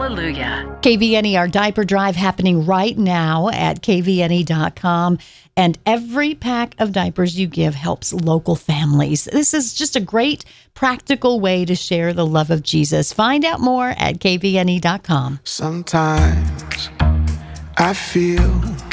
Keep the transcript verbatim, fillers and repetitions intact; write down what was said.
Hallelujah. K V N E, our diaper drive happening right now at K V N E dot com. And every pack of diapers you give helps local families. This is just a great practical way to share the love of Jesus. Find out more at K V N E dot com. Sometimes I feel